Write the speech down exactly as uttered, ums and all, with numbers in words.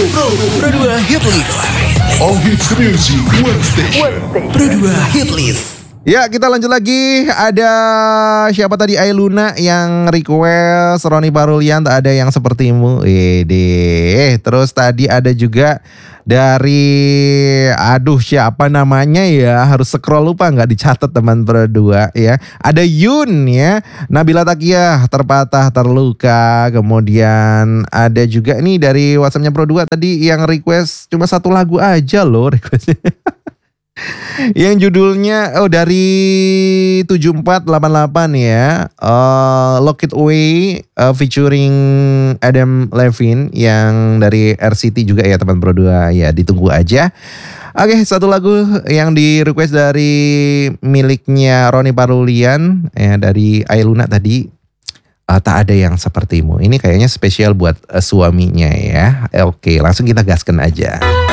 Pro, Pro dua Hit List. All Hits Music One Station. Pro dua Hit List. Ya, kita lanjut lagi. Ada siapa tadi? Ailuna yang request Ronny Barulian, tak ada yang sepertimu. Ede. Terus tadi ada juga dari, aduh siapa namanya ya, harus scroll lupa nggak dicatat teman berdua ya. Ada Yun ya, Nabila Takiyah terpatah terluka. Kemudian ada juga nih dari WhatsAppnya Pro dua tadi yang request cuma satu lagu aja loh requestnya. Yang judulnya oh dari tujuh empat delapan delapan ya, uh, Lock It Away uh, featuring Adam Levine yang dari R C T juga ya teman Pro dua ya, ditunggu aja. Oke, satu lagu yang di request dari miliknya Ronny Barulian ya, dari Ailuna tadi, uh, tak ada yang sepertimu. Ini kayaknya spesial buat uh, suaminya ya. Oke, langsung kita gaskan aja.